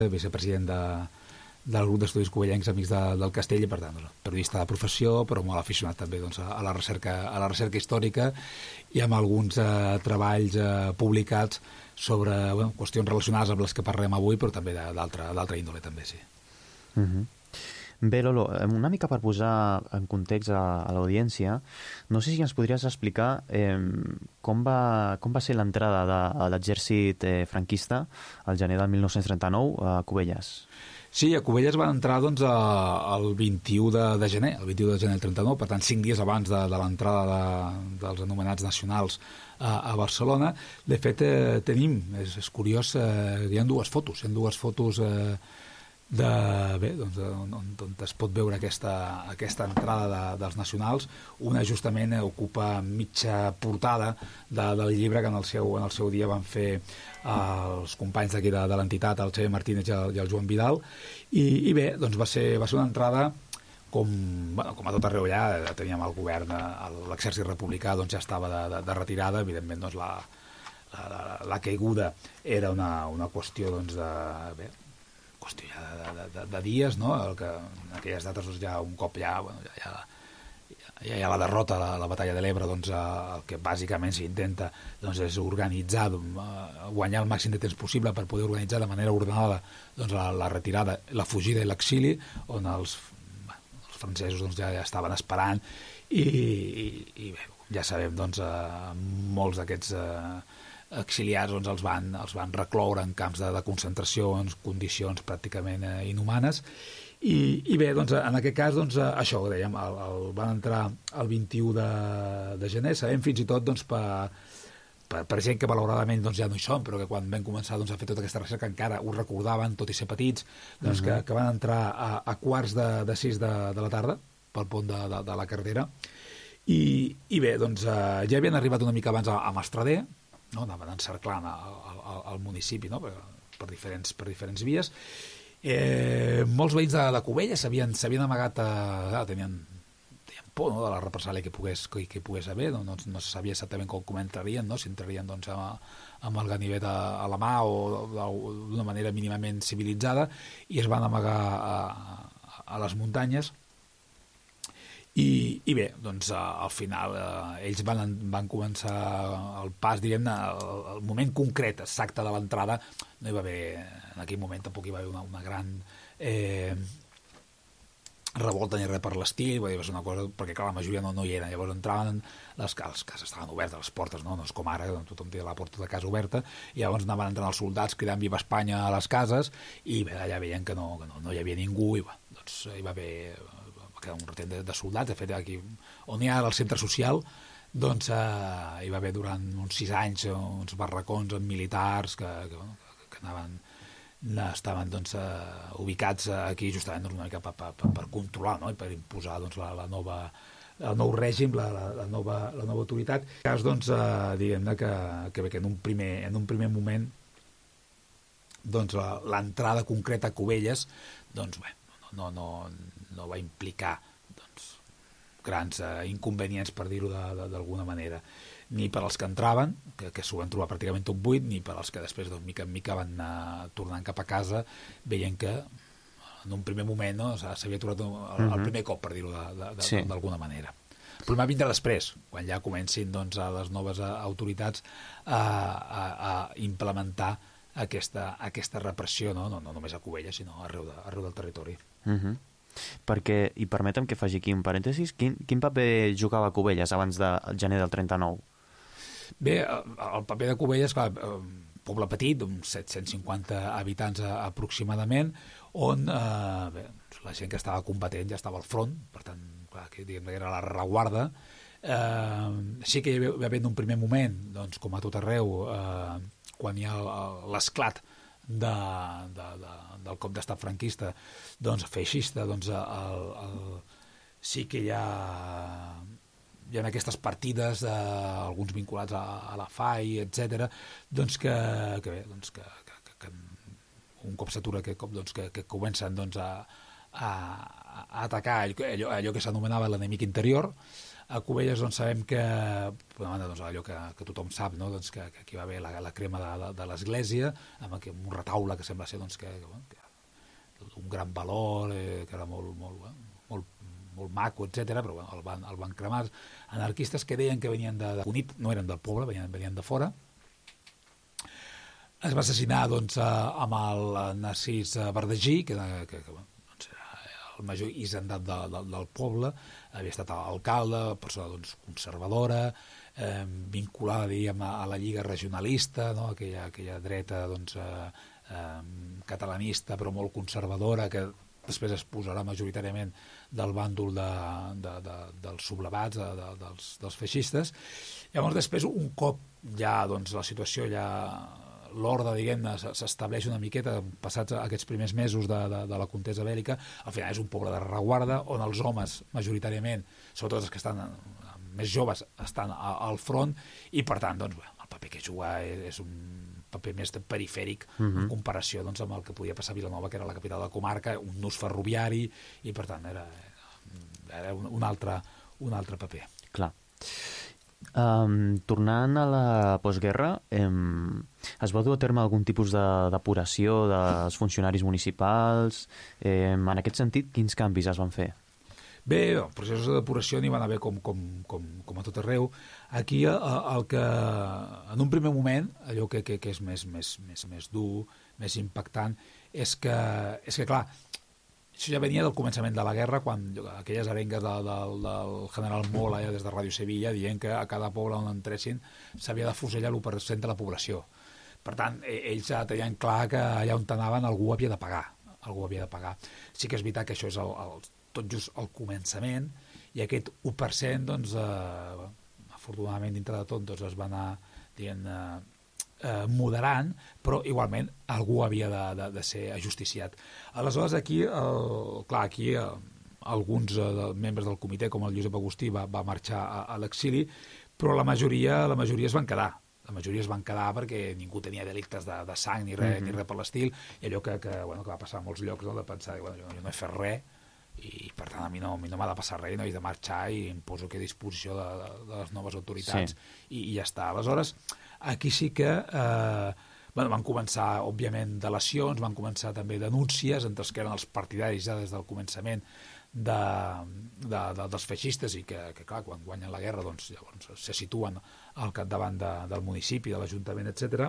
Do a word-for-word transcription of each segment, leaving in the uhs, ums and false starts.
vicepresident de, del grup d'estudis covellencs Amics de, del Castell, i per tant, doncs, periodista de professió, però molt aficionat també doncs, a, la recerca, a la recerca històrica, i amb alguns eh, treballs eh, publicats sobre bueno, qüestions relacionades amb les que parlem avui, però també d'altra índole també, sí. Uh-huh. Bé, Lolo, una mica per posar en context a, a l'audiència, no sé si ens podries explicar eh, com, va, com va ser l'entrada de l'exèrcit eh, franquista al gener del mil nou-cents trenta-nou a Cubelles. Sí, a Cubelles van entrar doncs, a, el vint-i-u de, de gener, el vint-i-u de gener del trenta-nou, per tant, cinc dies abans de, de l'entrada de, dels anomenats nacionals a, a Barcelona. De fet, eh, tenim, és, és curiós, eh, hi ha dues fotos, hi ha dues fotos eh, de, bé, doncs, on, on, on es pot veure aquesta, aquesta entrada de, dels nacionals. Una justament ocupa mitja portada de, del llibre que en el seu, en el seu dia van fer els companys d'aquí de, de l'entitat, el Xavier Martínez i el, i el Joan Vidal, i, i bé, doncs va ser, va ser una entrada com, bueno, com a tot arreu allà. Teníem el govern, l'exèrcit republicà doncs ja estava de, de, de retirada, evidentment doncs la, la, la, la caiguda era una, una qüestió doncs de, bé, qüestió ja de, de, de, de dies, no? El que en aquelles dates doncs, ja un cop ja, bueno, ja, ja ja hi ha la derrota, la, la batalla de l'Ebre, doncs, el que bàsicament s'intenta doncs, és organitzar, guanyar el màxim de temps possible per poder organitzar de manera ordenada doncs, la, la retirada, la fugida i l'exili, on els, els francesos doncs, ja, ja estaven esperant, i, i, i bé, ja sabem, doncs, eh, molts d'aquests eh, exiliats doncs, els, van, els van recloure en camps de, de concentració en condicions pràcticament eh, inhumanes. I, i bé, doncs, en aquest cas, doncs, això, dèiem, el, el, van entrar el vint-i-u de, de gener, sabem fins i tot doncs, per, per, per gent que malauradament doncs, ja no hi són, però que quan vam començar doncs, a fer tota aquesta recerca encara ho recordaven, tot i ser petits, doncs, uh-huh. que, que van entrar a, a quarts de, de sis de, de la tarda, pel pont de, de, de la Cardera, i, i bé, doncs, eh, ja havien arribat una mica abans a, a Mastrader, no? Anaven encerclant el, el, el municipi, no? per, per, diferents, per diferents vies. Eh, molts veïns de, de Cubelles s'havien amagat a, a, tenien, tenien por, no? de la represàlia que pogués, que, que pogués haver, no, no, no se sabia exactament com, com entrarien, no? Si entrarien doncs, amb, amb el ganivet a, a la mà o d'una manera mínimament civilitzada, i es van amagar a, a, a les muntanyes. I, i bé, doncs al final eh, ells van, van començar el pas, diguem-ne, el, el moment concret exacte de l'entrada. No hi va haver, en aquell moment tampoc hi va haver una, una gran eh, revolta ni res per l'estil, va ser una cosa, perquè clar, la majoria no, no hi era. Llavors entraven, les, les cases estaven obertes, les portes, no, no és com ara, tothom té la porta de casa oberta, i llavors anaven entrant els soldats cridant Viva Espanya a les cases, i bé, allà veien que no, que no, no hi havia ningú, i bé, doncs hi va haver que un retent de, de soldats. De fet, aquí on hi ha el centre social, doncs eh, hi va haver durant uns sis anys uns barracons amb militars que, que, bueno, que, que anaven estaven doncs, eh, ubicats aquí justament doncs, una mica per, per, per controlar, no? I per imposar doncs, la, la nova el nou règim, la, la, la, nova, la nova autoritat. En cas, doncs, eh, diguem-ne que, que, que en, un primer, en un primer moment doncs, l'entrada concreta a Cubelles doncs, bé, no, no, no va implicar doncs, grans eh, inconvenients, per dir-ho d'alguna manera, ni per als que entraven, que, que s'ho van trobar pràcticament tot buit, ni per als que després, doncs, mica en mica van anar tornant cap a casa, veient que en un primer moment no, s'havia trobat el, uh-huh. el primer cop, per dir-ho d'alguna sí. manera. El problema vindrà després, quan ja comencin doncs, a les noves autoritats a, a, a implementar aquesta, aquesta repressió, no? No, no només a Cubelles, sinó arreu, de, arreu del territori. Uh-huh. Perquè, i permetem que faci aquí un parèntesis, quin, quin paper jugava Cubelles abans del gener del trenta-nou? Bé, el paper de Cubelles, clar, poble petit, uns set-cents cinquanta habitants aproximadament, on eh, bé, la gent que estava combatent ja estava al front, per tant, clar, que, diguem, era la reguarda. Eh, sí que hi va haver un primer moment, doncs, com a tot arreu, eh, quan hi ha l'esclat de, de, de, del cop d'estat franquista, doncs feixista, doncs el, el, sí que hi ha hi ha aquestes partides, eh, alguns vinculats a, a la F A I, etcètera, doncs que, que bé, doncs que, que, que un cop s'atura aquest cop, doncs que, que comencen doncs a, a, a atacar allò, allò que s'anomenava l'enemic interior, A Cubelles doncs, sabem que, per una banda, doncs, allò que, que tothom sap, no? Doncs, que, que aquí va haver la, la crema de, de, de l'església, amb aquí, un retaule que sembla ser doncs, que, que, que un gran valor, eh, que era molt, molt, molt, molt maco, etcètera, però bueno, el, van, el van cremar. Anarquistes que deien que venien de, de Cunit, no eren del poble, venien, venien de fora. Es va assassinar doncs, amb el Narcís Verdagí, que, que, que doncs, era el major hisendat de, de, del poble, havia estat alcalde, persona doncs, conservadora, eh, vinculada diguem, a la Lliga Regionalista, no? aquella, aquella dreta doncs, eh, eh, catalanista però molt conservadora, que després es posarà majoritàriament del bàndol de, de, de, dels sublevats, de, de, dels, dels feixistes. Llavors després, un cop ja doncs, la situació ja l'ordre, diguem-ne, s'estableix una miqueta passats aquests primers mesos de, de, de la contesa bèl·lica, al final és un poble de reguarda on els homes, majoritàriament, sobretot els que estan més joves, estan a, al front, i per tant, doncs, el paper que juga és, és un paper més perifèric uh-huh. en comparació doncs, amb el que podia passar a Vilanova, que era la capital de la comarca, un nus ferroviari, i per tant era, era un, un, altre, un altre paper. Clar. Um, tornant a la postguerra, um, es va dur a terme algun tipus de depuració dels funcionaris municipals? Um, en aquest sentit, quins canvis es van fer? Bé, el processos de depuració n'hi van haver com, com, com, com a tot arreu. Aquí el, el que, en un primer moment, allò que, que, que és més, més, més, més dur, més impactant, és que, és que clar, això ja venia del començament de la guerra, quan aquelles arengues de, de, del general Mola, ja des de Ràdio Sevilla, dient que a cada poble on entressin s'havia de fusellar l'u per cent de la població. Per tant, ells ja tenien clar que allà on anaven algú havia de pagar. Algú havia de pagar. Sí que és veritat que això és el, el, tot just el començament, i aquest u per cent, doncs, eh, afortunadament, dintre de tot, doncs, es va anar dient, eh, eh, moderant, però igualment algú havia de, de, de ser ajusticiat. Aleshores, aquí, el, clar, aquí eh, alguns eh, membres del comitè, com el Josep Agustí, va, va marxar a, a l'exili, però la majoria, la majoria es van quedar. La majoria es van quedar perquè ningú tenia delictes de, de sang ni res, mm-hmm. ni res per l'estil, i allò que, que, bueno, que va passar a molts llocs, no, de pensar que bueno, jo, jo no he fet res, i per tant a mi no, a mi no m'ha de passar res, no he de marxar i em poso aquí a disposició de, de, de les noves autoritats, sí. i, i ja està. Aleshores, aquí sí que eh, bueno, van començar, òbviament, delacions, van començar també denúncies entre els que eren els partidaris ja des del començament de, de, de, dels feixistes, i que, que clar, quan guanyen la guerra doncs, llavors se situen al capdavant de, del municipi, de l'Ajuntament, etcètera.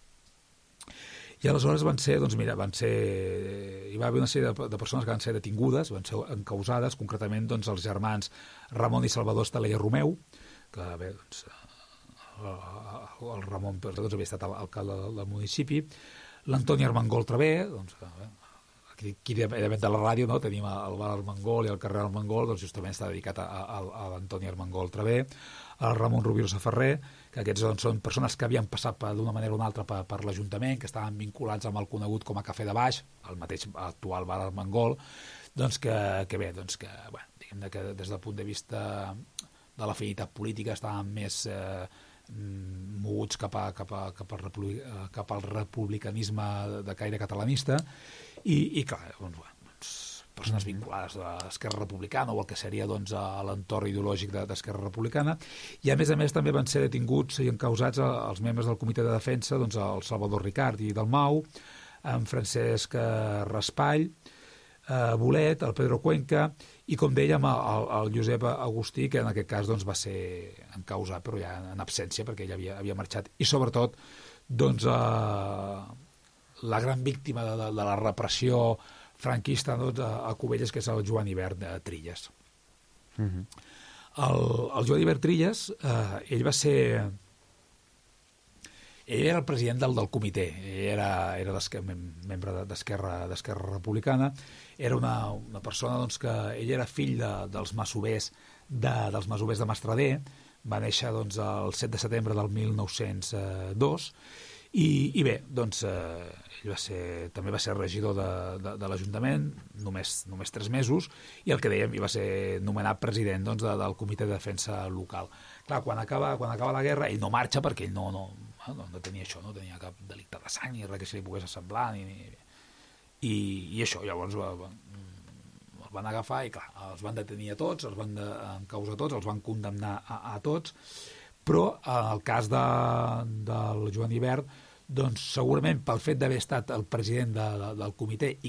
I aleshores van ser, doncs mira, van ser, hi va haver una sèrie de, de persones que van ser detingudes, van ser encausades, concretament doncs, els germans Ramon i Salvador Estalella Romeu, que bé, doncs, el, el Ramon doncs, havia estat alcalde del, del municipi, l'Antoni Armengol Travé, doncs, aquí, aquí de la ràdio, no? Tenim el bar Armengol i el carrer Armengol, doncs justament està dedicat a, a, a l'Antoni Armengol Travé, el Ramon Rubirosa Ferrer, que aquests doncs, són persones que havien passat d'una manera o una altra per, per l'Ajuntament, que estaven vinculats amb el conegut com a Cafè de Baix, el mateix actual bar Armengol, doncs que, que bé, doncs que, bueno, diguem que des del punt de vista de l'afinitat política estaven més eh, moguts cap, a, cap, a, cap, a republic, cap al republicanisme de caire catalanista, i, i clar, doncs, bueno, persones vinculades a l'Esquerra Republicana o el que seria doncs, a l'entorn ideològic d'Esquerra Republicana, i a més a més també van ser detinguts i encausats els membres del Comitè de Defensa, doncs, el Salvador Ricard i Dalmau, en Francesc Raspall, eh, Bolet, el Pedro Cuenca, i com dèiem el, el Josep Agustí, que en aquest cas doncs, va ser encausat però ja en absència perquè ell havia, havia marxat, i sobretot doncs, eh, la gran víctima de, de, de la repressió franquista, doncs, a Cubelles, que és el Joan Ibert de Trilles. Uh-huh. el, el Joan Ibert Trilles, eh, ell va ser... Ell era el president del, del comitè, ell era, era membre d'Esquerra d'Esquerra Republicana, era una, una persona doncs, que ell era fill de, dels masovers de, dels masovers de Mastrader, va néixer doncs, el set de setembre del mil nou-cents dos, i, i bé, doncs, eh, ell va ser, també va ser regidor de, de, de l'Ajuntament, només, només tres mesos, i el que dèiem, hi va ser nomenat president doncs, de, del Comitè de Defensa Local. Clar, quan acaba, quan acaba la guerra, ell no marxa perquè ell no, no, no, no tenia això, no tenia cap delicte de sang, ni res que se li pogués assemblar, ni, ni... I, i això, llavors, va, va, els van agafar i, clar, els van detenir a tots, els van de, encausar a tots, els van condemnar a, a tots, però en el cas de, del Joan Ibert, doncs segurament pel fet d'haver estat el president de, de, del comitè i